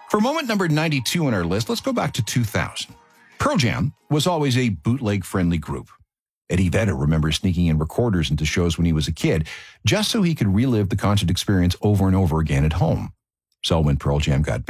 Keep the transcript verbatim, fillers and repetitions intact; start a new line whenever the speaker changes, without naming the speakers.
For moment number ninety-two on our list, let's go back to two thousand. Pearl Jam was always a bootleg-friendly group. Eddie Vedder remembers sneaking in recorders into shows when he was a kid, just so he could relive the concert experience over and over again at home. So when Pearl Jam got